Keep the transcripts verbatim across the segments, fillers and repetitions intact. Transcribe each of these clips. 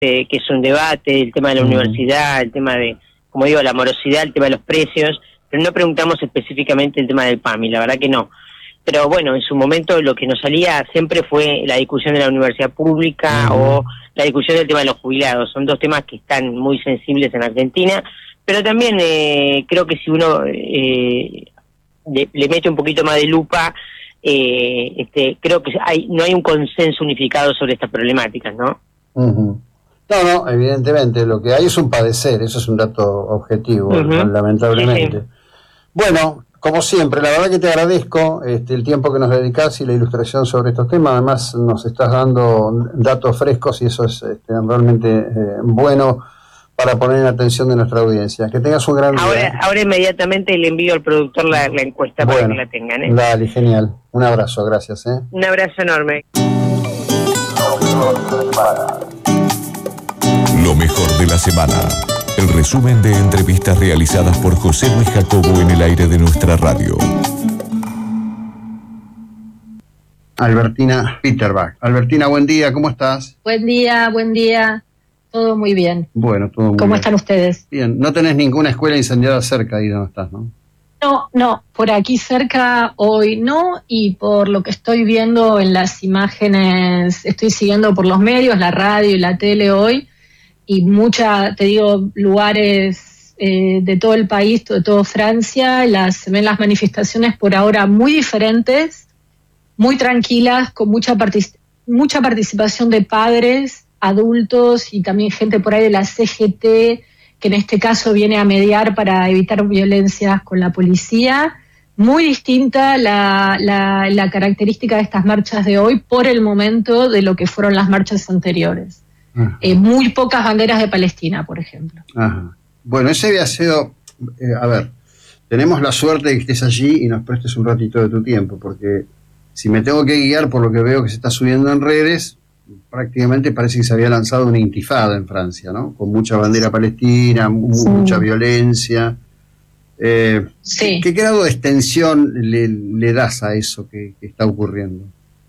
eh, que es un debate, el tema de la uh-huh. universidad, el tema de, como digo, la morosidad, el tema de los precios, pero no preguntamos específicamente el tema del P A M I, la verdad que no. Pero bueno, en su momento lo que nos salía siempre fue la discusión de la universidad pública uh-huh. o la discusión del tema de los jubilados. Son dos temas que están muy sensibles en Argentina, pero también eh, creo que si uno eh, le, le mete un poquito más de lupa, eh, este, creo que hay, no hay un consenso unificado sobre estas problemáticas, ¿no? Uh-huh. No, no, evidentemente, lo que hay es un padecer, eso es un dato objetivo, uh-huh. lamentablemente. Sí, sí. Bueno, como siempre, la verdad que te agradezco este, el tiempo que nos dedicás y la ilustración sobre estos temas. Además, nos estás dando datos frescos y eso es este, realmente eh, bueno para poner en atención de nuestra audiencia. Que tengas un gran ahora, día. Ahora inmediatamente le envío al productor la, la encuesta bueno, para que la tengan. ¿eh? Dale, genial. Un abrazo, gracias. ¿eh? Un abrazo enorme. Lo mejor de la semana. El resumen de entrevistas realizadas por José Luis Jacobo en el aire de nuestra radio. Albertina Peterbach. Albertina, buen día, ¿cómo estás? Buen día, buen día. Todo muy bien. Bueno, todo muy bien. ¿Cómo están ustedes? Bien, no tenés ninguna escuela incendiada cerca ahí donde estás, ¿no? No, no, por aquí cerca hoy no, y por lo que estoy viendo en las imágenes, estoy siguiendo por los medios, la radio y la tele hoy, y mucha, te digo, lugares eh, de todo el país, de toda Francia, las, se ven las manifestaciones por ahora muy diferentes, muy tranquilas, con mucha, partic- mucha participación de padres, adultos y también gente por ahí de la C G T, que en este caso viene a mediar para evitar violencias con la policía. Muy distinta la, la, la característica de estas marchas de hoy por el momento de lo que fueron las marchas anteriores. Eh, muy pocas banderas de Palestina, por ejemplo. Ajá. Bueno, ese había sido, eh, a ver, tenemos la suerte de que estés allí y nos prestes un ratito de tu tiempo, porque si me tengo que guiar por lo que veo que se está subiendo en redes, prácticamente parece que se había lanzado una intifada en Francia, ¿no? Con mucha bandera palestina, sí. mucha violencia. Eh, sí. ¿qué, ¿Qué grado de extensión le, le das a eso que, que está ocurriendo?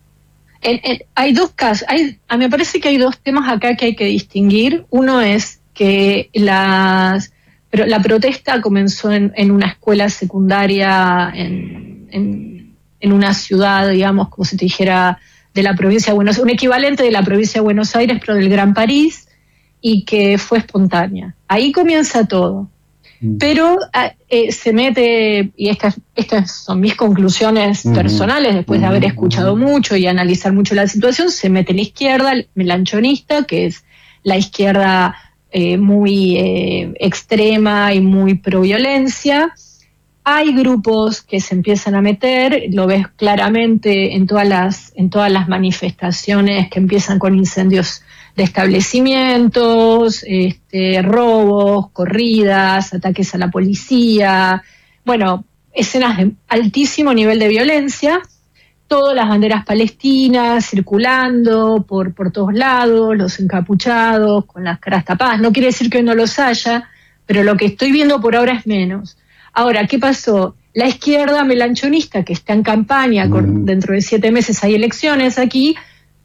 En, en, hay dos casos, hay, a mí me parece que hay dos temas acá que hay que distinguir. Uno es que las, pero la protesta comenzó en, en una escuela secundaria, en, en, en una ciudad, digamos, como si te dijera, de la provincia de Buenos Aires, un equivalente de la provincia de Buenos Aires, pero del Gran París, y que fue espontánea. Ahí comienza todo. Pero eh, se mete, y estas, estas son mis conclusiones uh-huh. personales, después de haber escuchado uh-huh. mucho y analizar mucho la situación, se mete la izquierda melanchonista, que es la izquierda eh, muy eh, extrema y muy pro violencia. Hay grupos que se empiezan a meter, lo ves claramente en todas las, en todas las manifestaciones que empiezan con incendios de establecimientos, este, robos, corridas, ataques a la policía, bueno, escenas de altísimo nivel de violencia, todas las banderas palestinas circulando por, por todos lados, los encapuchados, con las caras tapadas. No quiere decir que no los haya, pero lo que estoy viendo por ahora es menos. Ahora, ¿qué pasó? La izquierda melanchonista, que está en campaña, con, dentro de siete meses hay elecciones aquí,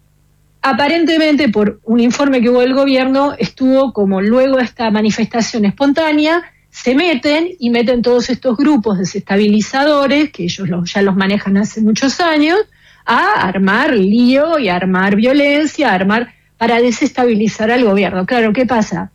aparentemente por un informe que hubo del gobierno, estuvo como luego de esta manifestación espontánea, se meten y meten todos estos grupos desestabilizadores, que ellos los, ya los manejan hace muchos años, a armar lío y a armar violencia, a armar para desestabilizar al gobierno. Claro, ¿qué pasa?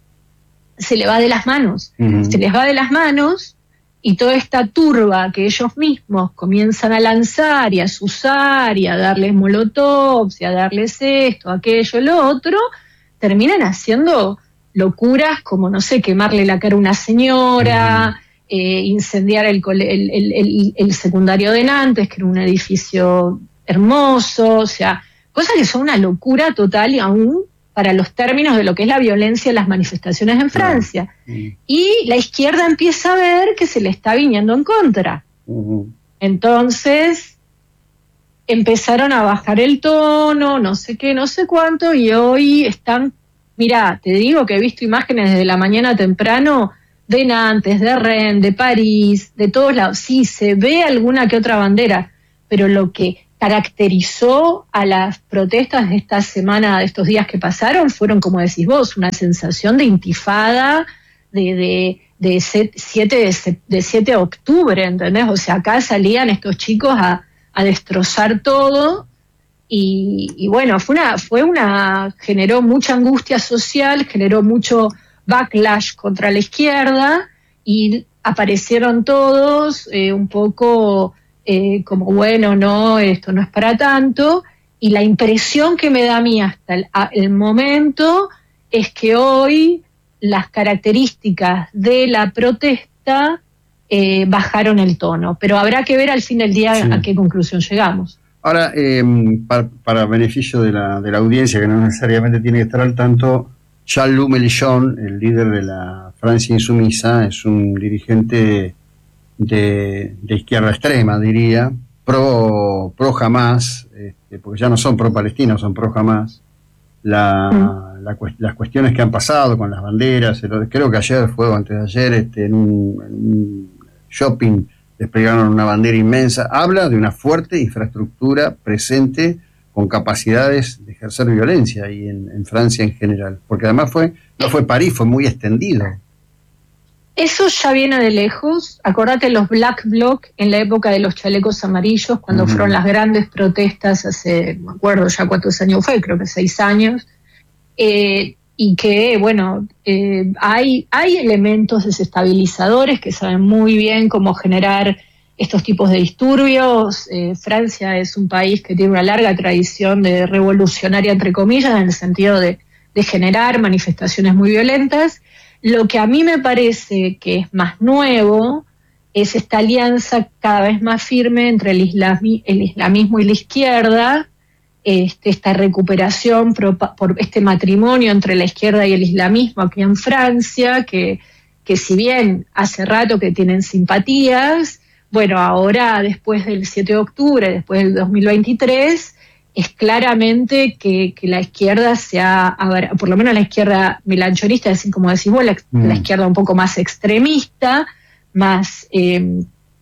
Se le va de las manos, uh-huh. se les va de las manos, y toda esta turba que ellos mismos comienzan a lanzar y a azuzar y a darles molotovs y a darles esto, aquello, lo otro, terminan haciendo locuras como, no sé, quemarle la cara a una señora, uh-huh. eh, incendiar el, el, el, el, el secundario de Nantes, que era un edificio hermoso, o sea, cosas que son una locura total y aún para los términos de lo que es la violencia en las manifestaciones en Francia. Uh-huh. Y la izquierda empieza a ver que se le está viniendo en contra. Uh-huh. Entonces, empezaron a bajar el tono, no sé qué, no sé cuánto, y hoy están, mirá, te digo que he visto imágenes desde la mañana temprano de Nantes, de Rennes, de París, de todos lados. Sí, se ve alguna que otra bandera, pero lo que caracterizó a las protestas de esta semana, de estos días que pasaron, fueron, como decís vos, una sensación de intifada, de, de, de siete de octubre, ¿entendés? O sea, acá salían estos chicos a, a destrozar todo, y, y bueno, fue una, fue una, generó mucha angustia social, generó mucho backlash contra la izquierda, y aparecieron todos eh, un poco eh, como, bueno, no, esto no es para tanto, y la impresión que me da a mí hasta el, a, el momento es que hoy las características de la protesta eh, bajaron el tono, pero habrá que ver al fin del día sí. a qué conclusión llegamos. Ahora, eh, para, para beneficio de la, de la audiencia, que no necesariamente tiene que estar al tanto, Jean-Luc Mélenchon, el líder de la Francia insumisa, es un dirigente de, de izquierda extrema, diría, pro, pro Hamas, este, porque ya no son pro Palestina, son pro Hamas. La, mm. la, las cuestiones que han pasado con las banderas, el, creo que ayer fue o antes de ayer, este, en, un, en un shopping desplegaron una bandera inmensa. Habla de una fuerte infraestructura presente con capacidades de ejercer violencia y en, en Francia en general, porque además fue no fue París, fue muy extendido. Eso ya viene de lejos. Acordate los Black Bloc en la época de los chalecos amarillos, cuando uh-huh. fueron las grandes protestas hace, no me acuerdo ya cuántos años fue, creo que seis años, eh, y que, bueno, eh, hay, hay elementos desestabilizadores que saben muy bien cómo generar estos tipos de disturbios. Eh, Francia es un país que tiene una larga tradición de revolucionaria, entre comillas, en el sentido de, de generar manifestaciones muy violentas. Lo que a mí me parece que es más nuevo es esta alianza cada vez más firme entre el, islami, el islamismo y la izquierda, este, esta recuperación por, por este matrimonio entre la izquierda y el islamismo aquí en Francia, que, que si bien hace rato que tienen simpatías, bueno, ahora después del siete de octubre, después del dos mil veintitrés, es claramente que, que la izquierda se ha, por lo menos la izquierda melanchonista, es decir, como decís vos, la, mm. la izquierda un poco más extremista, más, eh,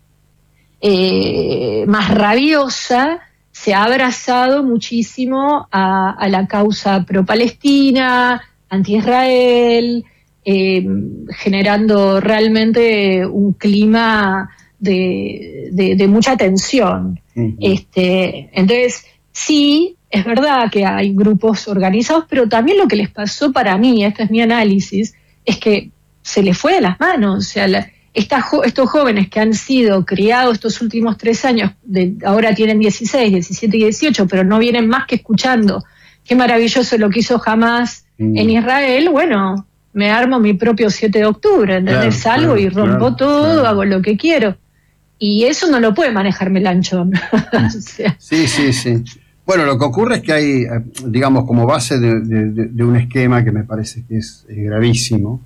eh, más rabiosa, se ha abrazado muchísimo a, a la causa pro-palestina, anti-Israel, eh, generando realmente un clima de, de, de mucha tensión. Uh-huh. Este, entonces, sí, es verdad que hay grupos organizados, pero también lo que les pasó para mí, este es mi análisis, es que se les fue de las manos. O sea, la, esta, estos jóvenes que han sido criados estos últimos tres años, de, ahora tienen dieciséis, diecisiete y dieciocho, pero no vienen más que escuchando qué maravilloso lo que hizo Hamas mm. en Israel. Bueno, me armo mi propio siete de octubre, ¿entendés? Claro, Salgo claro, y rompo claro, todo, claro. hago lo que quiero. Y eso no lo puede manejar Mélenchon. O sea. Sí, sí, sí. Bueno, lo que ocurre es que hay, digamos, como base de, de, de un esquema que me parece que es, es gravísimo,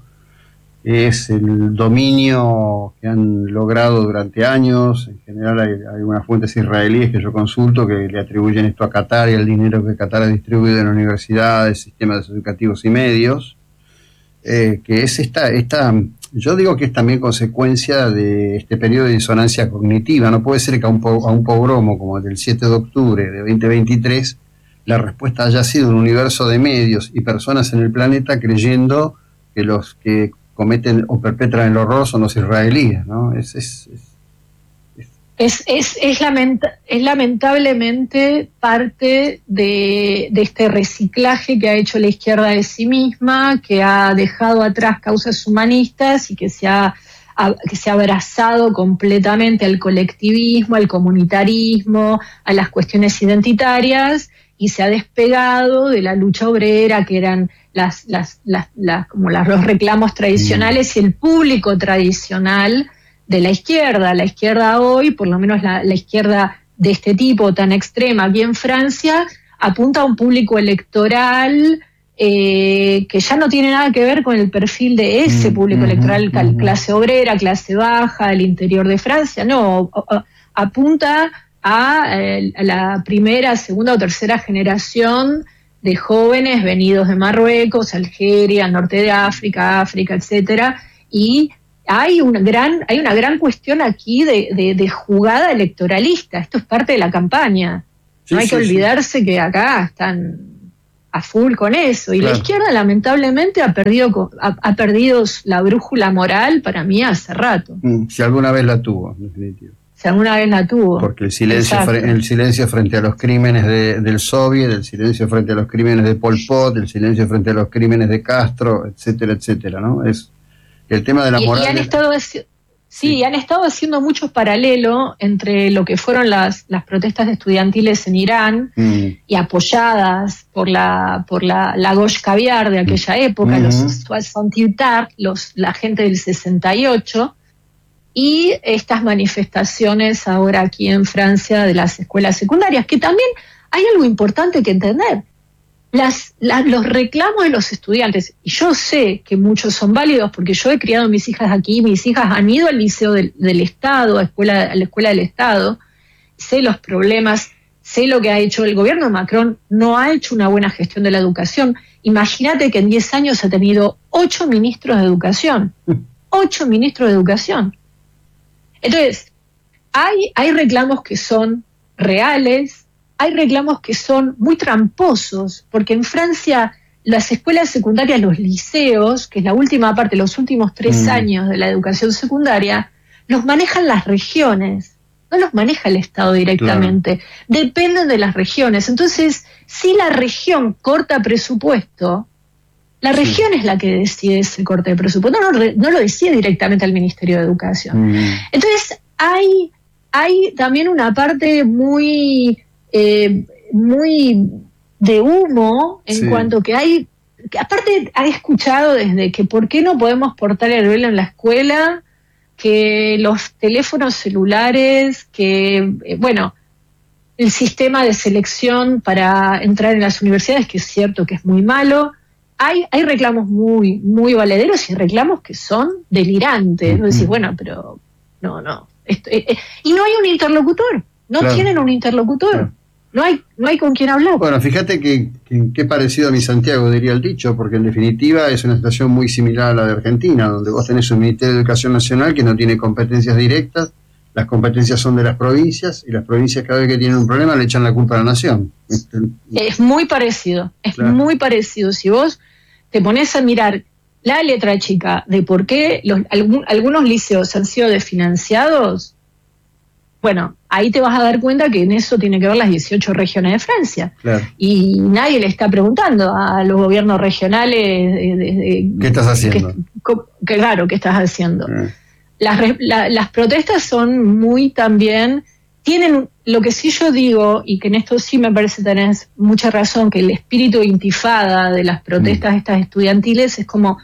es el dominio que han logrado durante años. En general hay, hay unas fuentes israelíes que yo consulto que le atribuyen esto a Qatar y el dinero que Qatar ha distribuido en universidades, sistemas educativos y medios, eh, que es esta, esta, yo digo que es también consecuencia de este periodo de disonancia cognitiva. No puede ser que a un, a un pogromo como el del siete de octubre de veinte veintitrés la respuesta haya sido un universo de medios y personas en el planeta creyendo que los que cometen o perpetran el horror son los israelíes, ¿no? Es es es, es, es, es, lamenta, es lamentablemente parte de, de este reciclaje que ha hecho la izquierda de sí misma, que ha dejado atrás causas humanistas y que se ha, a, que se ha abrazado completamente al colectivismo, al comunitarismo, a las cuestiones identitarias, y se ha despegado de la lucha obrera, que eran las, las, las, las, como las, los reclamos tradicionales y el público tradicional de la izquierda. La izquierda hoy, por lo menos la, la izquierda de este tipo tan extrema aquí en Francia, apunta a un público electoral eh, que ya no tiene nada que ver con el perfil de ese público mm-hmm, electoral, mm-hmm. clase obrera, clase baja, del interior de Francia. No, a, a, apunta a, eh, a la primera, segunda o tercera generación de jóvenes venidos de Marruecos, Algeria, norte de África, África, etcétera, y hay una gran, hay una gran cuestión aquí de, de, de jugada electoralista. Esto es parte de la campaña. Sí, no hay sí, que sí. olvidarse que acá están a full con eso. Y claro. la izquierda, lamentablemente, ha perdido, ha, ha perdido la brújula moral para mí hace rato. Mm, si alguna vez la tuvo, en definitiva. Si alguna vez la tuvo. Porque el silencio, fre- el silencio frente a los crímenes de, del Soviet, el silencio frente a los crímenes de Pol Pot, el silencio frente a los crímenes de Castro, etcétera, etcétera, ¿no? Es el tema de la y, moral. Y han de... estado sí, sí, han estado haciendo muchos paralelos entre lo que fueron las, las protestas estudiantiles en Irán mm. y apoyadas por la por la, la Gauche Caviar de aquella época, mm-hmm. los soixante-dix, los la gente del sesenta y ocho. Y estas manifestaciones ahora aquí en Francia de las escuelas secundarias, que también hay algo importante que entender. Las, las, los reclamos de los estudiantes, y yo sé que muchos son válidos porque yo he criado a mis hijas aquí, mis hijas han ido al liceo del, del Estado, a, escuela, a la escuela del Estado, sé los problemas, sé lo que ha hecho el gobierno de Macron, no ha hecho una buena gestión de la educación. Imagínate que en diez años ha tenido ocho ministros de educación, ocho ministros de educación. Entonces, hay, hay reclamos que son reales, hay reclamos que son muy tramposos, porque en Francia las escuelas secundarias, los liceos, que es la última parte, los últimos tres mm. años de la educación secundaria, los manejan las regiones, no los maneja el Estado directamente, claro. Dependen de las regiones. Entonces, si la región corta presupuesto, la región sí. es la que decide ese corte de presupuesto, no, no, no lo decide directamente el Ministerio de Educación. Mm. Entonces, hay, hay también una parte muy, eh, muy de humo en sí. cuanto que hay, que aparte he escuchado desde que por qué no podemos portar el velo en la escuela, que los teléfonos celulares, que, eh, bueno, el sistema de selección para entrar en las universidades, que es cierto que es muy malo. Hay, hay reclamos muy, muy valederos y reclamos que son delirantes. ¿No? Decís, bueno, pero no, no. Esto, eh, eh, y no hay un interlocutor. No claro. tienen un interlocutor. Claro. No hay, no hay con quién hablar. Bueno, fíjate que, que, que parecido a mi Santiago, diría el dicho, porque en definitiva es una situación muy similar a la de Argentina, donde vos tenés un Ministerio de Educación Nacional que no tiene competencias directas, las competencias son de las provincias, y las provincias cada vez que tienen un problema le echan la culpa a la nación. Es muy parecido, es claro. muy parecido. Si vos te pones a mirar la letra chica de por qué los, algún, algunos liceos han sido desfinanciados, bueno, ahí te vas a dar cuenta que en eso tiene que ver las dieciocho regiones de Francia. Claro. Y nadie le está preguntando a los gobiernos regionales de, de, de, ¿qué estás haciendo? Que, que, claro, ¿qué estás haciendo? Eh. Las, la, las protestas son muy también, tienen lo que sí yo digo, y que en esto sí me parece tenés mucha razón, que el espíritu de intifada de las protestas mm. estas estudiantiles es como,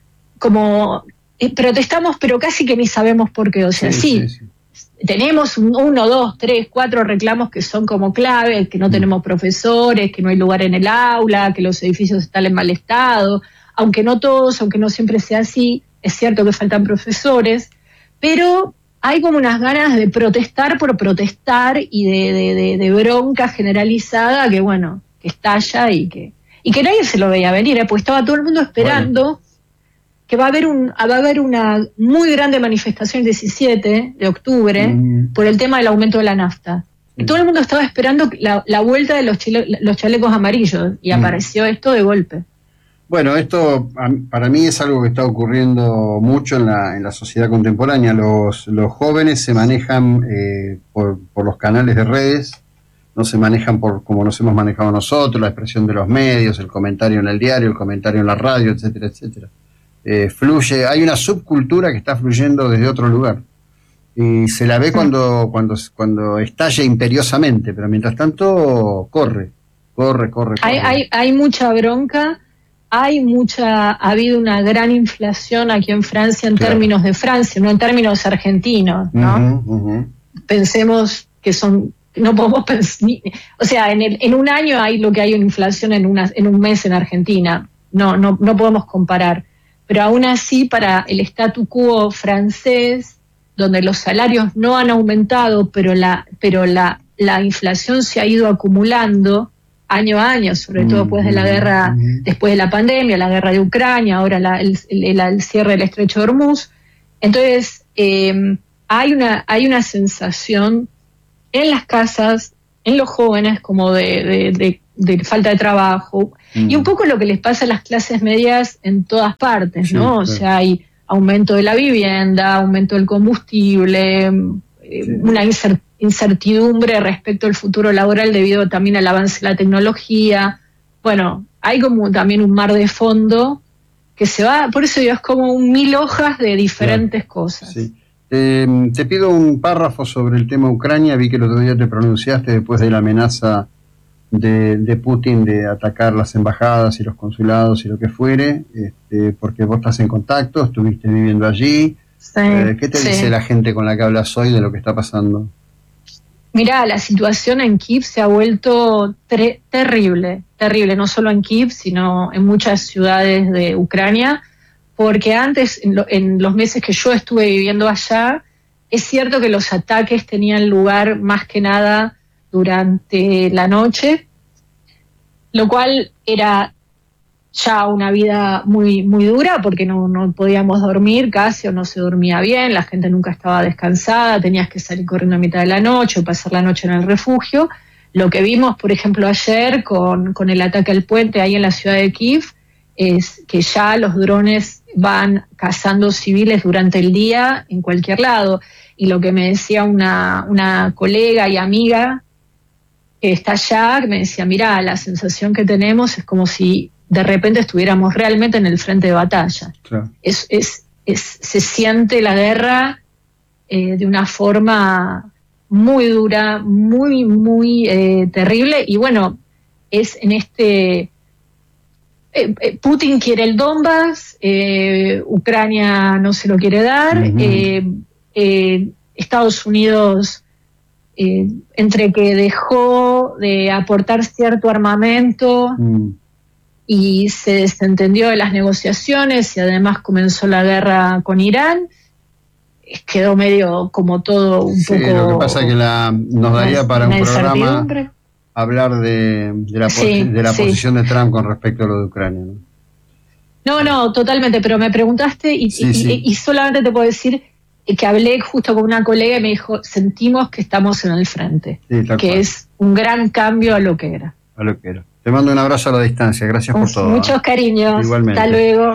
como eh, protestamos pero casi que ni sabemos por qué, o sea, sí, sí, sí. tenemos un, uno, dos, tres, cuatro reclamos que son como claves, que no mm. tenemos profesores, que no hay lugar en el aula, que los edificios están en mal estado, aunque no todos, aunque no siempre sea así, es cierto que faltan profesores, pero hay como unas ganas de protestar por protestar y de, de, de, de bronca generalizada que, bueno, que estalla y que y que nadie se lo veía venir, ¿eh? Porque estaba todo el mundo esperando bueno. que va a haber un va a haber una muy grande manifestación el diecisiete de octubre mm. por el tema del aumento de la nafta. Mm. Y todo el mundo estaba esperando la, la vuelta de los, chile, los chalecos amarillos y mm. apareció esto de golpe. Bueno, esto para mí es algo que está ocurriendo mucho en la, en la sociedad contemporánea. Los, los jóvenes se manejan eh, por, por los canales de redes, no se manejan por como nos hemos manejado nosotros, la expresión de los medios, el comentario en el diario, el comentario en la radio, etcétera, etcétera. Eh, fluye, hay una subcultura que está fluyendo desde otro lugar. Y se la ve cuando, cuando, cuando estalla imperiosamente, pero mientras tanto corre, corre, corre, corre. Hay, hay, hay mucha bronca. Hay mucha, ha habido una gran inflación aquí en Francia en claro. términos de Francia, no en términos argentinos, ¿no? Uh-huh, uh-huh. Pensemos que son, no podemos pensar, o sea, en, el, en un año hay lo que hay una inflación en, una, en un mes en Argentina, no, no, no podemos comparar, pero aún así para el statu quo francés, donde los salarios no han aumentado, pero la, pero la, la inflación se ha ido acumulando año a año, sobre todo después de la guerra, después de la pandemia, la guerra de Ucrania, ahora la, el, el, el cierre del estrecho de Hormuz. Entonces, eh, hay una hay una sensación en las casas, en los jóvenes como de, de, de, de falta de trabajo, mm. y un poco lo que les pasa a las clases medias en todas partes, ¿no? Sí, claro. O sea, hay aumento de la vivienda, aumento del combustible, sí. una incertidumbre respecto al futuro laboral debido también al avance de la tecnología. Bueno, hay como también un mar de fondo que se va, por eso digo, es como un mil hojas de diferentes claro. cosas. Sí. Eh, te pido un párrafo sobre el tema Ucrania. Vi que el otro día te pronunciaste después de la amenaza de, de Putin de atacar las embajadas y los consulados y lo que fuere, este, porque vos estás en contacto, estuviste viviendo allí. Sí, eh, ¿Qué te sí. dice la gente con la que hablas hoy de lo que está pasando? Mirá, la situación en Kiev se ha vuelto tre- terrible, terrible, no solo en Kiev, sino en muchas ciudades de Ucrania, porque antes, en, lo, en los meses que yo estuve viviendo allá, es cierto que los ataques tenían lugar más que nada durante la noche, lo cual era ya una vida muy muy dura, porque no, no podíamos dormir casi, o no se dormía bien, la gente nunca estaba descansada, tenías que salir corriendo a mitad de la noche o pasar la noche en el refugio. Lo que vimos, por ejemplo, ayer con, con el ataque al puente ahí en la ciudad de Kiev, es que ya los drones van cazando civiles durante el día en cualquier lado. Y lo que me decía una, una colega y amiga que está allá, que me decía, mirá, la sensación que tenemos es como si de repente estuviéramos realmente en el frente de batalla. Claro. Es, es, es, se siente la guerra eh, de una forma muy dura, muy, muy eh, terrible, y bueno, es en este... Eh, Putin quiere el Donbass, eh, Ucrania no se lo quiere dar, uh-huh. eh, eh, Estados Unidos, eh, entre que dejó de aportar cierto armamento uh-huh. y se desentendió de las negociaciones y además comenzó la guerra con Irán, quedó medio como todo un sí, poco... Lo que pasa es que la, nos daría para un programa hablar de, de la, sí, de la sí. posición de Trump con respecto a lo de Ucrania, ¿no? No, no, totalmente, pero me preguntaste y, sí, y, sí. y solamente te puedo decir que hablé justo con una colega y me dijo, sentimos que estamos en el frente, sí, que cual. Es un gran cambio a lo que era. A lo que era. Te mando un abrazo a la distancia, gracias por todo. Muchos ¿eh? cariños. Igualmente. Hasta luego.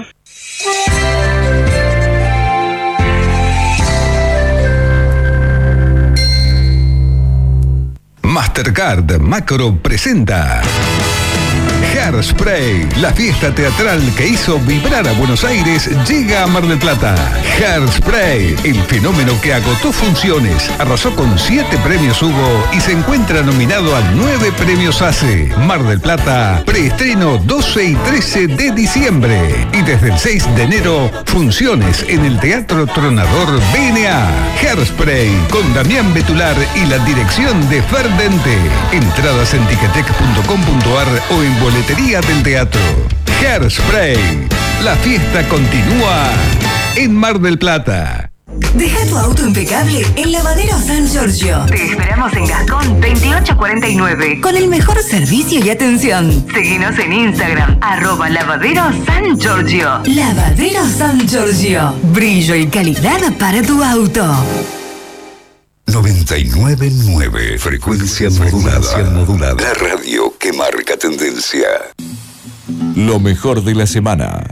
Mastercard Macro presenta Hairspray, la fiesta teatral que hizo vibrar a Buenos Aires, llega a Mar del Plata. Hairspray, el fenómeno que agotó funciones, arrasó con siete premios Hugo y se encuentra nominado a nueve premios ACE. Mar del Plata, preestreno doce y trece de diciembre. Y desde el seis de enero, funciones en el Teatro Tronador B N A. Hairspray, con Damián Betular y la dirección de Ferdente. Entradas en ticketek punto com punto ar o en boletería del teatro. Hairspray, la fiesta continúa en Mar del Plata. Deja tu auto impecable en Lavadero San Giorgio. Te esperamos en Gascón veintiocho cuarenta y nueve con el mejor servicio y atención. Seguinos en Instagram, arroba Lavadero San Giorgio. Lavadero San Giorgio, brillo y calidad para tu auto. noventa y nueve punto nueve Frecuencia modulada. modulada. La radio que marca tendencia. Lo mejor de la semana.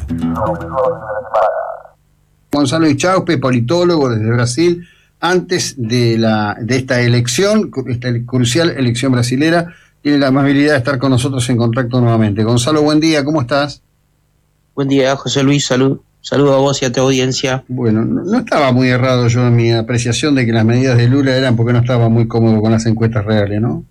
Gonzalo Ichauspe, politólogo desde Brasil, antes de la de esta elección, esta crucial elección brasilera, tiene la amabilidad de estar con nosotros en contacto nuevamente. Gonzalo, buen día, ¿cómo estás? Buen día, José Luis, salud. Saludo a vos y a tu audiencia. Bueno, no, no estaba muy errado yo en mi apreciación de que las medidas de Lula eran porque no estaba muy cómodo con las encuestas reales, ¿no?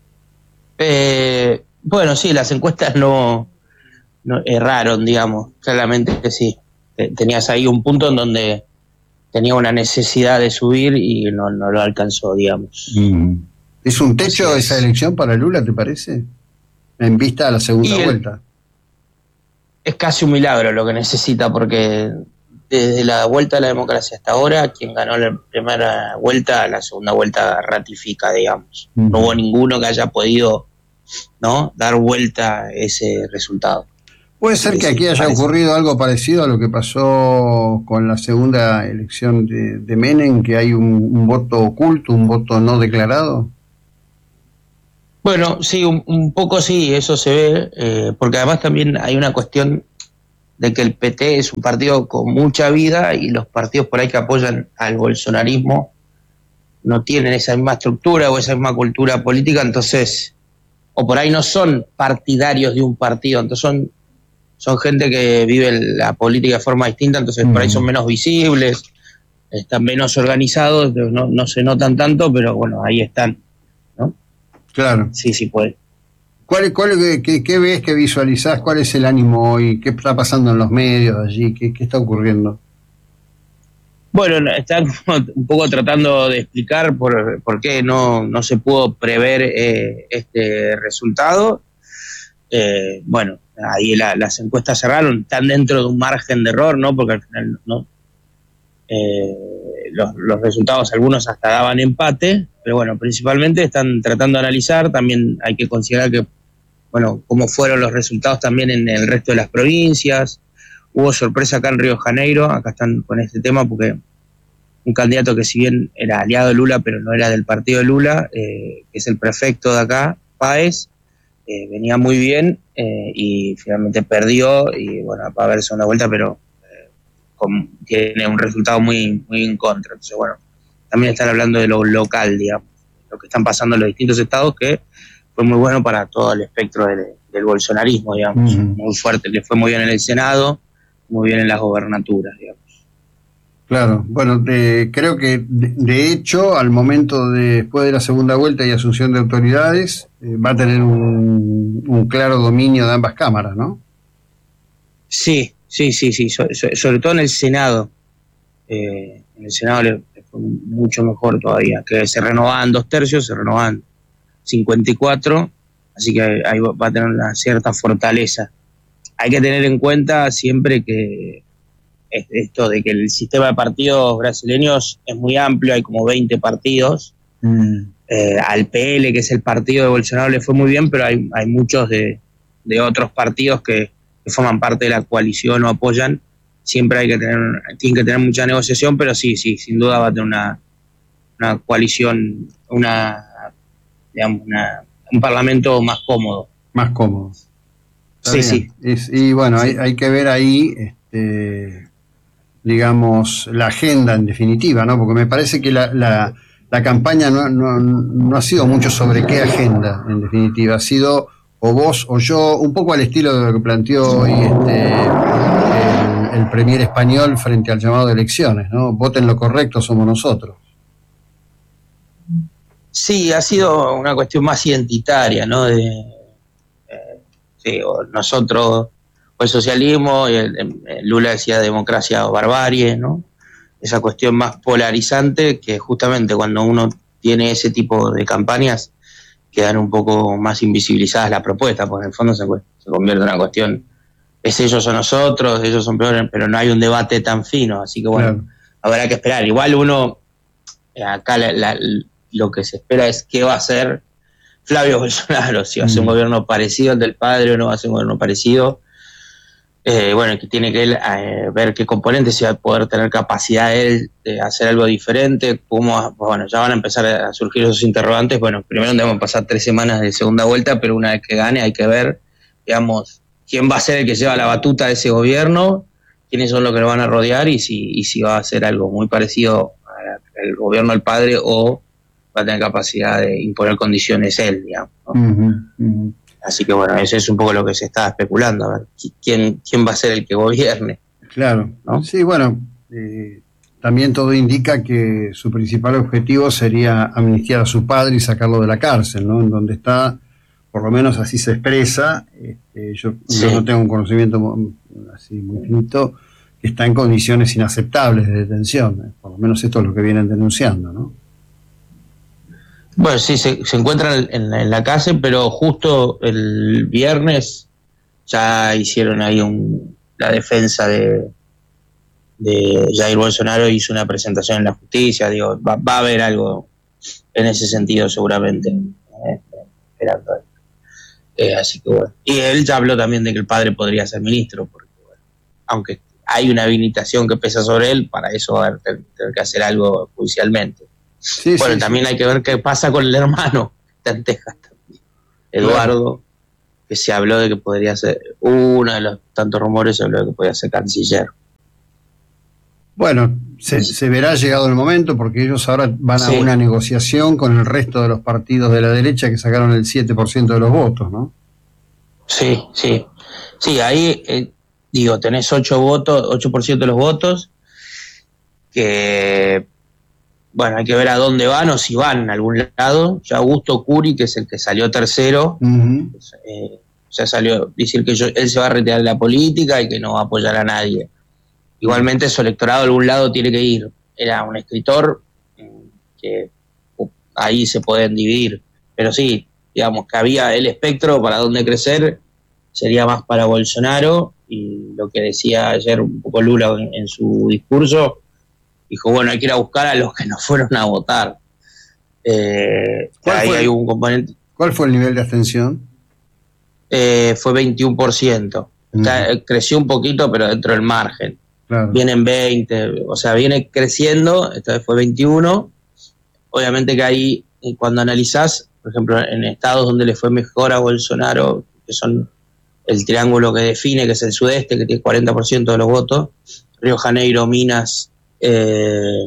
Eh, bueno, sí, las encuestas no, no erraron, digamos, claramente que sí. Tenías ahí un punto en donde tenía una necesidad de subir y no, no lo alcanzó, digamos. Mm. ¿Es un techo es. esa elección para Lula, te parece? En vista a la segunda el, vuelta. Es casi un milagro lo que necesita, porque desde la vuelta a la democracia hasta ahora, quien ganó la primera vuelta, la segunda vuelta ratifica, digamos. Mm. No hubo ninguno que haya podido, ¿no?, dar vuelta ese resultado. ¿Puede ser que aquí haya ocurrido algo parecido a lo que pasó con la segunda elección de, de Menem, que hay un, un voto oculto, un voto no declarado? Bueno, sí, un, un poco sí, eso se ve, eh, porque además también hay una cuestión de que el P T es un partido con mucha vida y los partidos por ahí que apoyan al bolsonarismo no tienen esa misma estructura o esa misma cultura política, entonces, o por ahí no son partidarios de un partido, entonces son, son gente que vive la política de forma distinta, entonces mm. por ahí son menos visibles, están menos organizados, no, no se notan tanto, pero bueno, ahí están, ¿no? Claro. Sí, sí puede. ¿Cuál, cuál, qué, ¿Qué ves, qué visualizás? ¿Cuál es el ánimo hoy? ¿Qué está pasando en los medios allí? ¿Qué, qué está ocurriendo? Bueno, están un poco tratando de explicar por, por qué no, no se pudo prever eh, este resultado. Eh, bueno, ahí la, las encuestas cerraron, están dentro de un margen de error, ¿no? Porque al final no eh, los, los resultados, algunos hasta daban empate, pero bueno, principalmente están tratando de analizar. También hay que considerar que, bueno, cómo fueron los resultados también en el resto de las provincias. Hubo sorpresa acá en Río de Janeiro, acá están con este tema porque un candidato que si bien era aliado de Lula, pero no era del partido de Lula, eh, que es el prefecto de acá, Páez, eh, venía muy bien eh, y finalmente perdió y bueno, va a haber segunda vuelta, pero eh, con, tiene un resultado muy, muy en contra. Entonces bueno, también están hablando de lo local, digamos, lo que están pasando en los distintos estados, que fue muy bueno para todo el espectro del, del bolsonarismo, digamos, uh-huh. muy fuerte, le fue muy bien en el Senado, muy bien en las gobernaturas, digamos. Claro, bueno, de, creo que de, de hecho, al momento de, después de la segunda vuelta y asunción de autoridades, eh, va a tener un, un claro dominio de ambas cámaras, ¿no? Sí, sí, sí, sí, so, so, sobre todo en el Senado. Eh, en el Senado le, le fue mucho mejor todavía, que se renovaban dos tercios, se renovaban cincuenta y cuatro, así que ahí va a tener una cierta fortaleza. Hay que tener en cuenta siempre que esto de que el sistema de partidos brasileños es muy amplio, hay como veinte partidos. Mm. Eh, al P L, que es el partido de Bolsonaro, le fue muy bien, pero hay, hay muchos de, de otros partidos que, que forman parte de la coalición o apoyan. Siempre hay que tener, tienen que tener mucha negociación, pero sí, sí, sin duda va a tener una, una coalición, una, digamos, una, un parlamento más cómodo. Más cómodo. Sí, sí. Es, y bueno, hay, hay que ver ahí, este, digamos, la agenda en definitiva, ¿no? Porque me parece que la, la, la campaña no, no, no ha sido mucho sobre qué agenda, en definitiva. Ha sido o vos o yo, un poco al estilo de lo que planteó hoy este, el, el premier español frente al llamado de elecciones, ¿no? Voten lo correcto, somos nosotros. Sí, ha sido una cuestión más identitaria, ¿no? De, eh, sí, o nosotros, o el socialismo, y el, el Lula decía democracia o barbarie, ¿no? Esa cuestión más polarizante que justamente cuando uno tiene ese tipo de campañas quedan un poco más invisibilizadas las propuestas, porque en el fondo se, se convierte en una cuestión, es ellos o nosotros, ellos son peores, pero no hay un debate tan fino, así que bueno, claro, habrá que esperar. Igual uno, acá la, la, lo que se espera es qué va a hacer Flavio Bolsonaro, si va a ser un gobierno parecido al del padre o no va a ser un gobierno parecido. Eh, bueno, que tiene que él eh, ver qué componentes, si va a poder tener capacidad él de hacer algo diferente, cómo, bueno, ya van a empezar a surgir esos interrogantes. Bueno, primero debemos pasar tres semanas de segunda vuelta, pero una vez que gane hay que ver, digamos, quién va a ser el que lleva la batuta de ese gobierno, quiénes son los que lo van a rodear y si, y si va a hacer algo muy parecido al gobierno del padre o va a tener capacidad de imponer condiciones él, digamos, ¿no? Uh-huh, uh-huh. Así que bueno, eso es un poco lo que se está especulando, a ver quién, quién va a ser el que gobierne. Claro, ¿no? Sí, bueno, eh, también todo indica que su principal objetivo sería amnistiar a su padre y sacarlo de la cárcel, ¿no? En donde está, por lo menos así se expresa, este, yo, sí. yo no tengo un conocimiento así muy finito, que está en condiciones inaceptables de detención, ¿eh? Por lo menos esto es lo que vienen denunciando, ¿no? Bueno, sí, se, se encuentran en, en la cárcel, pero justo el viernes ya hicieron ahí un, la defensa de, de Jair Bolsonaro, hizo una presentación en la justicia, digo, va, va a haber algo en ese sentido seguramente, eh, esperando. Eh, así que bueno, y él ya habló también de que el padre podría ser ministro, porque bueno, aunque hay una habilitación que pesa sobre él, para eso va a tener, tener que hacer algo judicialmente. Sí, bueno, sí, también sí. Hay que ver qué pasa con el hermano, está en Texas también. Eduardo, que se habló de que podría ser, uno de los tantos rumores se habló de que podría ser canciller. Bueno, se, se verá llegado el momento, porque ellos ahora van a Sí. una negociación con el resto de los partidos de la derecha que sacaron el siete por ciento de los votos, ¿no? Sí, sí. Sí, ahí, eh, digo, tenés ocho votos, ocho por ciento de los votos, que, bueno, hay que ver a dónde van o si van a algún lado. Ya Augusto Curi, que es el que salió tercero, Uh-huh. eh, ya salió decir que yo, él se va a retirar de la política y que no va a apoyar a nadie. Igualmente su electorado a algún lado tiene que ir. Era un escritor que uh, ahí se pueden dividir. Pero sí, digamos que había el espectro para dónde crecer, sería más para Bolsonaro, y lo que decía ayer un poco Lula en, en su discurso, dijo, bueno, hay que ir a buscar a los que no fueron a votar. Eh, ahí fue? hay un componente... ¿Cuál fue el nivel de abstención? Eh, fue veintiuno por ciento. Uh-huh. Está, eh, creció un poquito, pero dentro del margen. Claro. Viene en veinte, o sea, viene creciendo, esta vez fue veintiuno. Obviamente que ahí, cuando analizás, por ejemplo, en estados donde le fue mejor a Bolsonaro, que son el triángulo que define, que es el sudeste, que tiene cuarenta por ciento de los votos, Río Janeiro, Minas eh,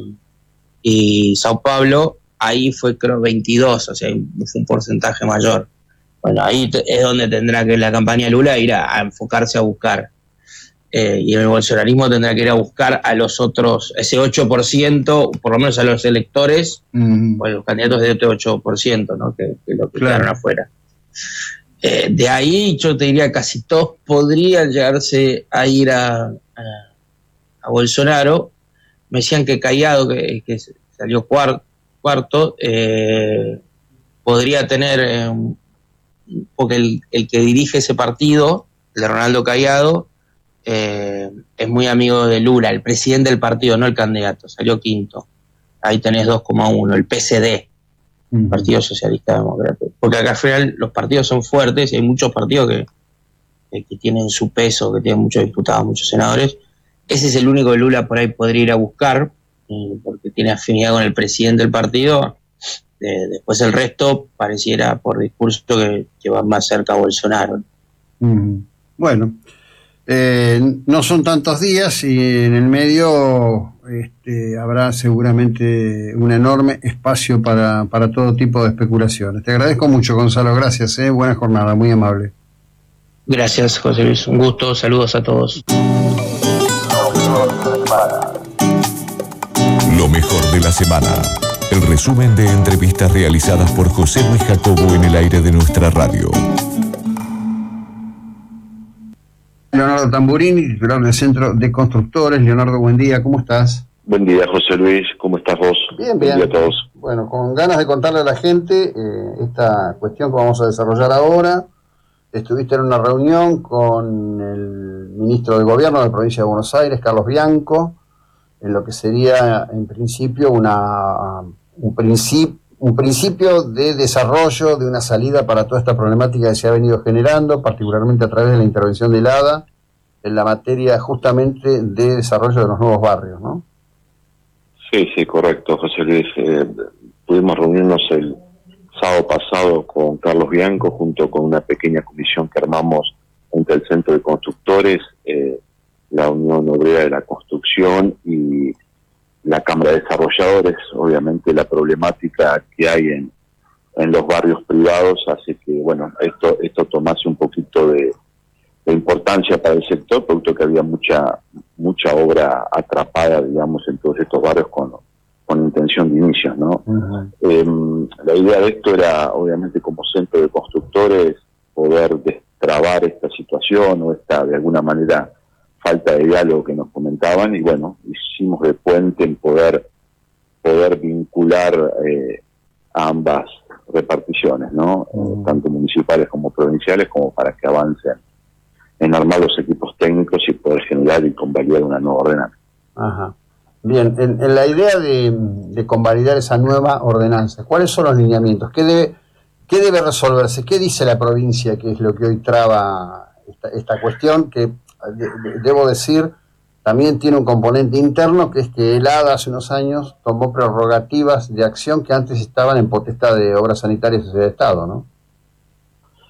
y Sao Paulo, ahí fue creo veintidós, o sea, fue un porcentaje mayor. Bueno, ahí t- es donde tendrá que la campaña Lula ir a, a enfocarse a buscar. Eh, y el bolsonarismo tendrá que ir a buscar a los otros, ese ocho por ciento, por lo menos a los electores, Uh-huh. o a los candidatos de otro ocho por ciento, ¿no? que, que lo que Claro. quedaron afuera. Eh, de ahí yo te diría casi todos podrían llegarse a ir a, a, a Bolsonaro. Me decían que Caiado, que, que salió cuar, cuarto, eh, podría tener, eh, porque el, el que dirige ese partido, el de Ronaldo Caiado, eh, es muy amigo de Lula, el presidente del partido, no el candidato, salió quinto. Ahí tenés dos coma uno, el P C D, Uh-huh. Partido Socialista Democrático. Porque acá al final los partidos son fuertes y hay muchos partidos que, que, que tienen su peso, que tienen muchos diputados, muchos senadores. Ese es el único que Lula por ahí podría ir a buscar, eh, porque tiene afinidad con el presidente del partido. Eh, después el resto pareciera por discurso que, que va más cerca a Bolsonaro. Uh-huh. Bueno, eh, no son tantos días y en el medio este, habrá seguramente un enorme espacio para, para todo tipo de especulaciones. Te agradezco mucho, Gonzalo, gracias, eh, buena jornada, muy amable. Gracias, José Luis, un gusto, saludos a todos. Lo mejor de la semana. El resumen de entrevistas realizadas por José Luis Jacobo en el aire de nuestra radio. Leonardo Tamburini, titular del Centro de Constructores. Leonardo, buen día, ¿cómo estás? Buen día, José Luis, ¿cómo estás vos? Bien, Buen bien. día a todos. Bueno, con ganas de contarle a la gente eh, esta cuestión que vamos a desarrollar ahora. Estuviste en una reunión con el ministro de Gobierno de la provincia de Buenos Aires, Carlos Bianco, en lo que sería en principio una un, princip, un principio de desarrollo de una salida para toda esta problemática que se ha venido generando, particularmente a través de la intervención del A D A en la materia justamente de desarrollo de los nuevos barrios, ¿no? Sí, sí, correcto, José Luis. Eh, pudimos reunirnos el sábado pasado con Carlos Bianco junto con una pequeña comisión que armamos entre el Centro de Constructores, eh, la Unión Obrera de la Construcción y la Cámara de Desarrolladores. Obviamente la problemática que hay en, en los barrios privados hace que, bueno, esto esto tomase un poquito de, de importancia para el sector, producto que había mucha mucha obra atrapada, digamos, en todos estos barrios con, con intención de inicios, ¿no? Uh-huh. Eh, la idea de esto era, obviamente, como Centro de Constructores, poder destrabar esta situación o esta, de alguna manera, falta de diálogo que nos comentaban, y bueno, hicimos de puente en poder poder vincular eh, a ambas reparticiones, ¿no? Uh-huh. Tanto municipales como provinciales, como para que avancen en armar los equipos técnicos y poder generar y convalidar una nueva ordenanza. Ajá. Bien, en, en la idea de, de convalidar esa nueva ordenanza, ¿cuáles son los lineamientos? ¿Qué debe, qué debe resolverse? ¿Qué dice la provincia que es lo que hoy traba esta, esta cuestión? Que, de, de, debo decir, también tiene un componente interno, que es que el A D A hace unos años tomó prerrogativas de acción que antes estaban en potestad de Obras Sanitarias y de Estado, ¿no?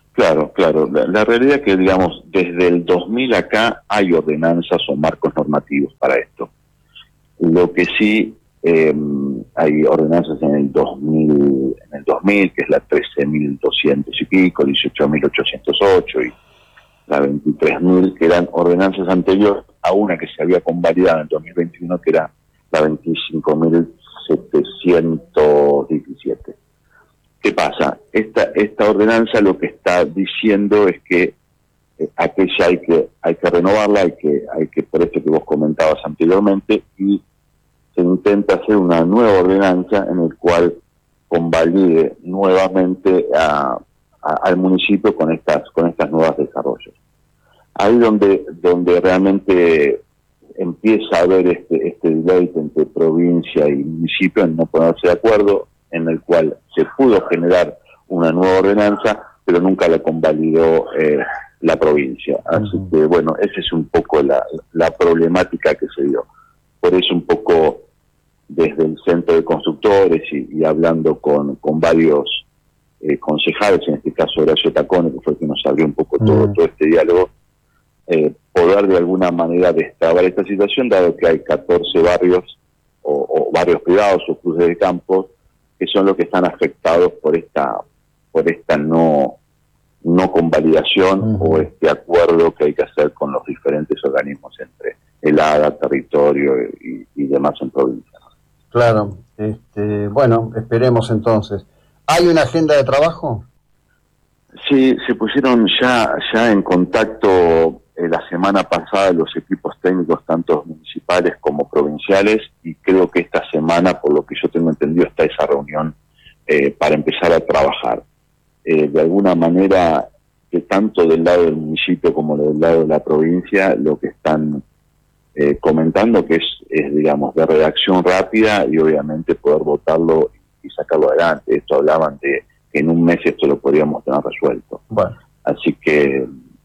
Claro, claro. La, la realidad es que, digamos, desde el dos mil acá hay ordenanzas o marcos normativos para esto. Lo que sí, eh, hay ordenanzas en el dos mil, en el dos mil, que es la trece mil doscientos y pico, dieciocho mil ochocientos ocho y la veintitrés mil, que eran ordenanzas anteriores a una que se había convalidado en el dos mil veintiuno, que era la veinticinco mil setecientos diecisiete. ¿Qué pasa? Esta esta ordenanza lo que está diciendo es que eh, aquella hay que hay que renovarla, hay que hay que por eso que vos comentabas anteriormente, y se intenta hacer una nueva ordenanza en el cual convalide nuevamente a, a, al municipio con estas con estas nuevas desarrollos. Ahí donde donde realmente empieza a haber este este debate entre provincia y municipio en no ponerse de acuerdo, en el cual se pudo generar una nueva ordenanza, pero nunca la convalidó eh, la provincia. Así uh-huh. que, bueno, esa es un poco la, la problemática que se dio. Por eso un poco desde el Centro de Constructores y, y hablando con, con varios eh, concejales, en este caso Horacio Tacone, que fue el que nos abrió un poco uh-huh. todo, todo este diálogo, eh, poder de alguna manera destrabar esta situación, dado que hay catorce barrios o, o barrios privados o cruces de campo que son los que están afectados por esta por esta no no convalidación uh-huh. o este acuerdo que hay que hacer con los diferentes organismos entre el A D A, territorio y, y demás en provincia. Claro, este, bueno, esperemos entonces. ¿Hay una agenda de trabajo? Sí, se pusieron ya ya en contacto eh, la semana pasada los equipos técnicos, tanto municipales como provinciales, y creo que esta semana, por lo que yo tengo entendido, está esa reunión eh, para empezar a trabajar. Eh, de alguna manera, que tanto del lado del municipio como del lado de la provincia, lo que están eh, comentando que es, es, digamos, de redacción rápida y obviamente poder votarlo y sacarlo adelante. Esto hablaban de que en un mes esto lo podríamos tener resuelto. Bueno. Así que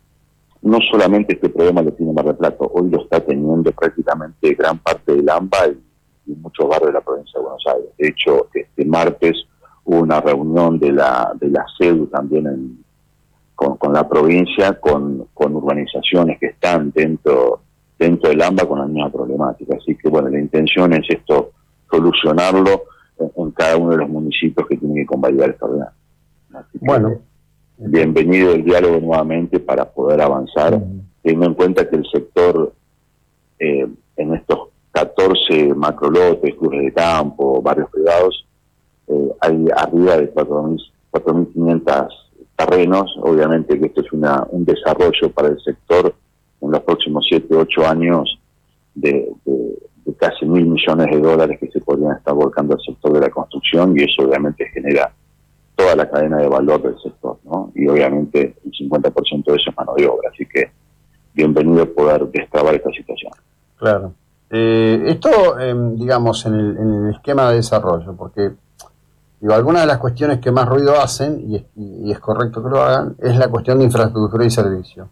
no solamente este problema lo tiene Mar del Plata, hoy lo está teniendo prácticamente gran parte del AMBA y, y muchos barrios de la provincia de Buenos Aires. De hecho, este martes hubo una reunión de la de la C E D U también en, con, con la provincia, con, con urbanizaciones que están dentro dentro del AMBA con la misma problemática. Así que, bueno, la intención es esto, solucionarlo en, en cada uno de los municipios que tienen que convalidar esta ordenanza. Así que, bueno. Bienvenido el diálogo nuevamente para poder avanzar, uh-huh. teniendo en cuenta que el sector eh, en estos catorce macrolotes, cruces de campo, barrios privados, eh, hay arriba de cuatro mil quinientos terrenos. Obviamente que esto es una un desarrollo para el sector en los próximos siete u ocho años de, de, de casi mil millones de dólares que se podrían estar volcando al sector de la construcción, y eso obviamente genera toda la cadena de valor del sector, ¿no? Y obviamente el cincuenta por ciento de eso es mano de obra, así que bienvenido poder destrabar esta situación. Claro. Eh, esto, eh, digamos, en el, en el esquema de desarrollo, porque digo, algunas de las cuestiones que más ruido hacen, y es, y es correcto que lo hagan, es la cuestión de infraestructura y servicio.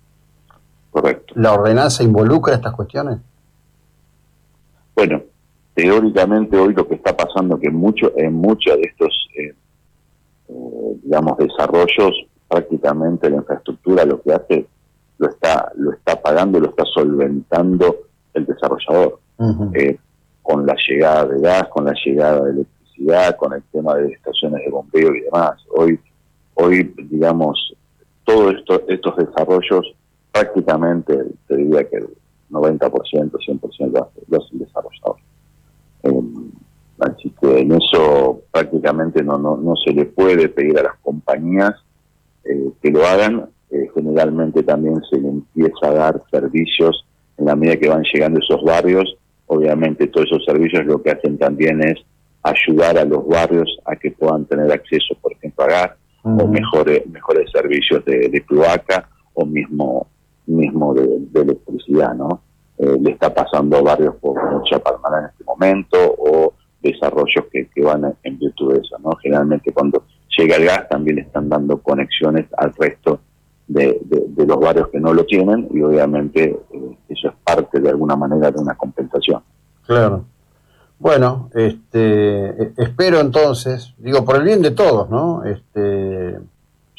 Correcto. ¿La ordenanza involucra estas cuestiones? Bueno, teóricamente hoy lo que está pasando que mucho, en muchos de estos eh, Eh, digamos desarrollos, prácticamente la infraestructura lo que hace lo está lo está pagando, lo está solventando el desarrollador, uh-huh. eh, con la llegada de gas, con la llegada de electricidad, con el tema de estaciones de bombeo y demás. Hoy hoy digamos todos esto, estos desarrollos prácticamente te diría que el noventa por ciento, cien por ciento lo hace el desarrollador. Eh, Así que en eso prácticamente no no no se le puede pedir a las compañías eh, que lo hagan. Eh, generalmente también se le empieza a dar servicios en la medida que van llegando esos barrios. Obviamente todos esos servicios lo que hacen también es ayudar a los barrios a que puedan tener acceso, por ejemplo, a gas, uh-huh. o mejores mejores servicios de, de cloaca, o mismo mismo de, de electricidad, ¿no? Eh, le está pasando a barrios como Chapalmalá en este momento, o desarrollos que, que van en virtud de eso, ¿no? Generalmente cuando llega el gas también le están dando conexiones al resto de, de, de los barrios que no lo tienen, y obviamente eh, eso es parte de alguna manera de una compensación. Claro. Bueno, este, espero entonces, digo, por el bien de todos, ¿no? Este,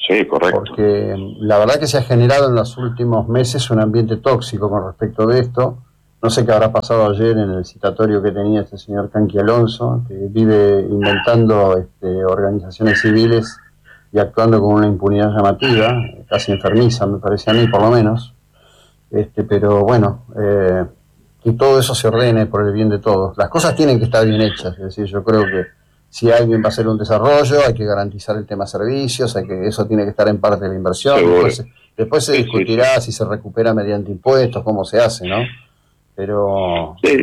Sí, correcto. Porque la verdad que se ha generado en los últimos meses un ambiente tóxico con respecto de esto. No sé qué habrá pasado ayer en el citatorio que tenía este señor Canqui Alonso, que vive inventando este, organizaciones civiles y actuando con una impunidad llamativa, casi enfermiza, me parece a mí, por lo menos. Este, pero bueno, eh, que todo eso se ordene por el bien de todos. Las cosas tienen que estar bien hechas, es decir, yo creo que si alguien va a hacer un desarrollo, hay que garantizar el tema servicios, hay que eso tiene que estar en parte de la inversión. Después, después se discutirá si se recupera mediante impuestos, cómo se hace, ¿no? Pero sí,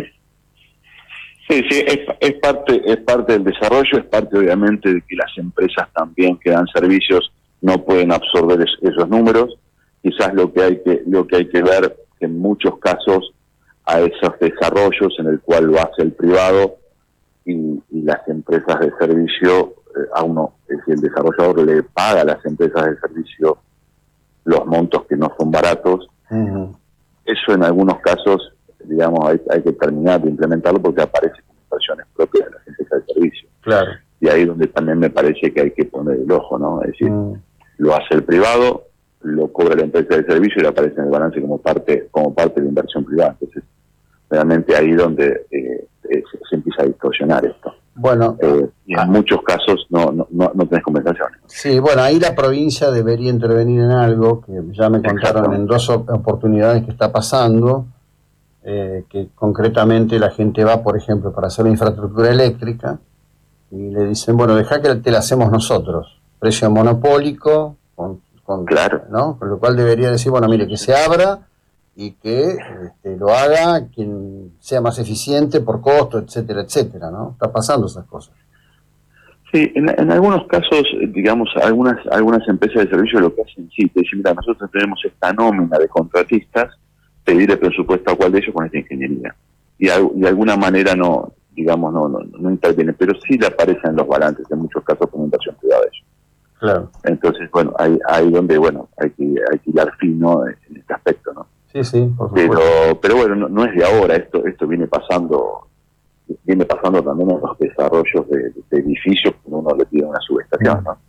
sí, sí es, es parte es parte del desarrollo, es parte obviamente de que las empresas también que dan servicios no pueden absorber es, esos números. Quizás lo que hay que lo que hay que ver que en muchos casos a esos desarrollos en el cual lo hace el privado y, y las empresas de servicio eh, a uno, es decir, el desarrollador le paga a las empresas de servicio los montos que no son baratos. Uh-huh. Eso en algunos casos, digamos, hay, hay que terminar de implementarlo porque aparece como inversiones propias de las empresas de servicio. Claro. Y ahí donde también me parece que hay que poner el ojo, ¿no? Es decir, uh-huh. lo hace el privado, lo cobra la empresa de servicio y le aparece en el balance como parte como parte de la inversión privada. Entonces, realmente ahí donde eh, eh, se, se empieza a distorsionar esto. Bueno, eh, y en ah, muchos casos no, no, no, no tenés compensaciones. Sí, bueno, ahí la provincia debería intervenir en algo que ya me contaron en dos oportunidades que está pasando, eh, que concretamente la gente va, por ejemplo, para hacer la infraestructura eléctrica y le dicen, bueno, deja que te la hacemos nosotros, precio monopólico, con, con, claro, ¿no? Con lo cual debería decir, bueno, mire, que se abra y que este, lo haga quien sea más eficiente por costo, etcétera, etcétera, ¿no? Está pasando esas cosas. Sí, en, en algunos casos, digamos, algunas algunas empresas de servicio lo que hacen, sí, te dicen, mira, nosotros tenemos esta nómina de contratistas, pedir el presupuesto a cuál de ellos con esta ingeniería. Y de y alguna manera no, digamos, no, no no interviene, pero sí le aparecen los balances, en muchos casos con inversión privada de ellos. Claro. Entonces, bueno, ahí, ahí donde, bueno, hay que, hay que hilar fino en este aspecto, ¿no? Sí, sí, por supuesto. Pero, pero bueno, no, no es de ahora, esto esto viene pasando viene pasando también en los desarrollos de, de edificios cuando uno le pide una subestación, ¿no?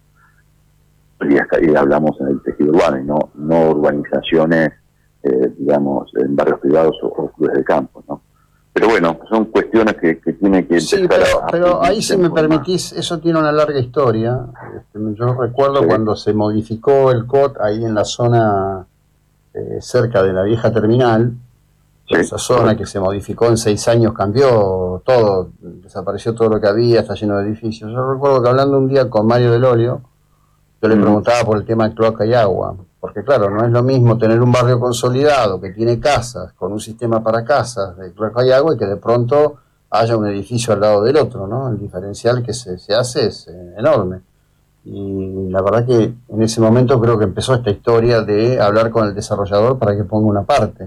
Y hasta ahí hablamos en el tejido urbano y no, no urbanizaciones, eh, digamos, en barrios privados o, o clubes de campo, ¿no? Pero bueno, son cuestiones que, que tienen que empezar. Sí, pero, a, pero ahí si me permitís, eso tiene una larga historia. Este, yo recuerdo sí. cuando se modificó el C O T ahí en la zona eh, cerca de la vieja terminal, sí, esa zona sí. que se modificó en seis años, cambió todo, desapareció todo lo que había, está lleno de edificios. Yo recuerdo que hablando un día con Mario Del Olio, yo le preguntaba por el tema de cloaca y agua, porque claro, no es lo mismo tener un barrio consolidado que tiene casas, con un sistema para casas de cloaca y agua, y que de pronto haya un edificio al lado del otro, ¿no? El diferencial que se, se hace es eh, enorme. Y la verdad que en ese momento creo que empezó esta historia de hablar con el desarrollador para que ponga una parte.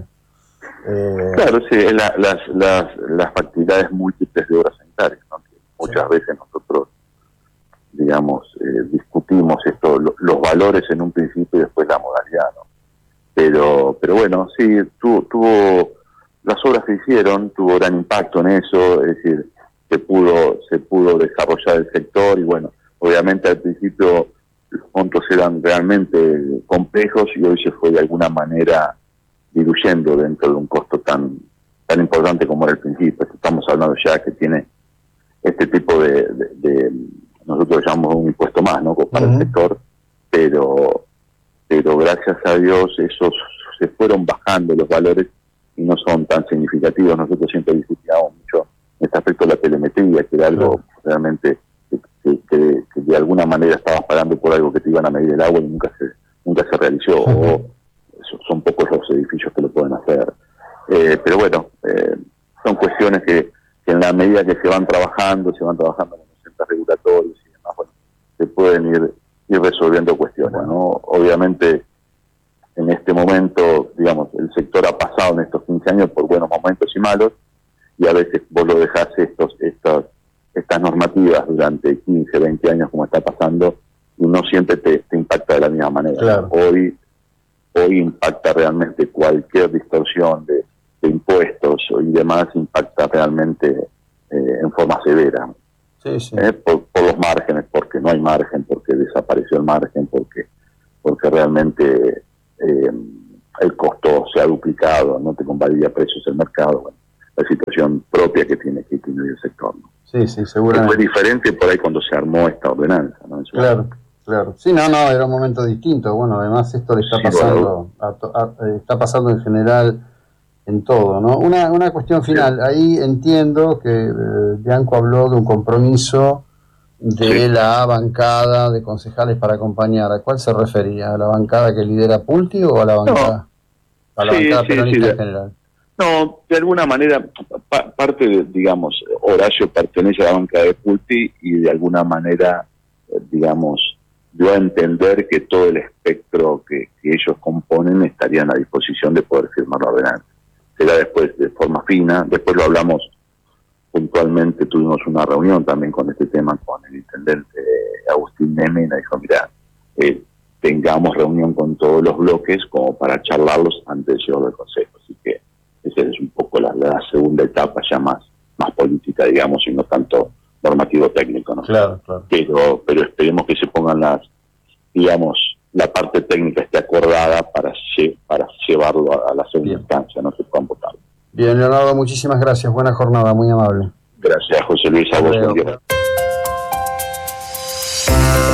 Eh, claro, sí, la, las, las, las actividades múltiples de obras sanitarias, ¿no? Que muchas sí. veces nosotros digamos, eh, discutimos esto, lo, los valores en un principio y después la modalidad, ¿no? Pero, pero bueno, sí, tuvo, tuvo, las obras se hicieron, tuvo gran impacto en eso, es decir, se pudo, se pudo desarrollar el sector y bueno, obviamente al principio los montos eran realmente complejos y hoy se fue de alguna manera diluyendo dentro de un costo tan, tan importante como era el principio. Estamos hablando ya que tiene este tipo de, de, de nosotros lo llamamos un impuesto más, ¿no? Para uh-huh. el sector, pero pero gracias a Dios esos se fueron bajando los valores y no son tan significativos. Nosotros siempre discutíamos mucho en este aspecto de la telemetría, que era algo uh-huh. realmente que, que, que, que de alguna manera estabas pagando por algo que te iban a medir el agua y nunca se nunca se realizó, uh-huh. o son pocos los edificios que lo pueden hacer. Eh, pero bueno, eh, son cuestiones que, que en la medida que se van trabajando, se van trabajando regulatorios y demás, bueno, se pueden ir, ir resolviendo cuestiones, ¿no? Obviamente, en este momento, digamos, el sector ha pasado en estos quince años por buenos momentos y malos, y a veces vos lo dejás estos, estos, estas normativas durante quince, veinte años como está pasando, y no siempre te, te impacta de la misma manera. Claro. Hoy, hoy impacta realmente cualquier distorsión de, de impuestos y demás, impacta realmente eh, en forma severa. Sí, sí. Eh, por, por los márgenes, porque no hay margen, porque desapareció el margen, porque porque realmente eh, el costo se ha duplicado, no te convalida precios el mercado, bueno, la situación propia que tiene que tiene el sector, ¿no? Sí, sí, seguramente. Fue diferente por ahí cuando se armó esta ordenanza, ¿no? Eso claro, claro. Sí, no, no, era un momento distinto. Bueno, además esto le está sí, pasando, a, a, está pasando en general en todo, ¿no? Una, una cuestión final. Ahí entiendo que eh, Bianco habló de un compromiso de sí. la bancada de concejales para acompañar. ¿A cuál se refería? ¿A la bancada que lidera Pulti o a la bancada, no. a la sí, bancada sí, peronista sí, en general? No, de alguna manera, pa parte de, digamos, Horacio pertenece a la bancada de Pulti y de alguna manera, eh, digamos, dio a entender que todo el espectro que, que ellos componen estarían a disposición de poder firmar la ordenanza. Será después de forma fina, después lo hablamos puntualmente, tuvimos una reunión también con este tema con el intendente Agustín Neme y nos dijo, mira, eh, tengamos reunión con todos los bloques como para charlarlos antes de llevar al consejo, así que esa es un poco la, la segunda etapa ya más, más política, digamos, y no tanto normativo técnico, ¿no? Claro, claro. Pero, pero esperemos que se pongan las, digamos, la parte técnica esté acordada para, lle para llevarlo a, a la segunda Bien. instancia, no se puedan votar. Bien, Leonardo, muchísimas gracias. Buena jornada, muy amable. Gracias, José Luis. A vos, buen día.